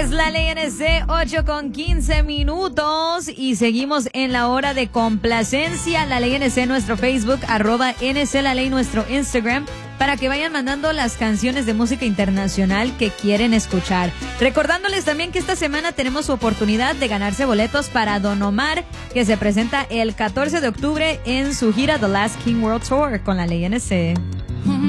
Es la ley NC, 8:15 y seguimos en la hora de complacencia. La ley NC, nuestro Facebook, @NC la ley, nuestro Instagram, para que vayan mandando las canciones de música internacional que quieren escuchar. Recordándoles también que esta semana tenemos su oportunidad de ganarse boletos para Don Omar, que se presenta el 14 de octubre en su gira The Last King World Tour con la ley NC.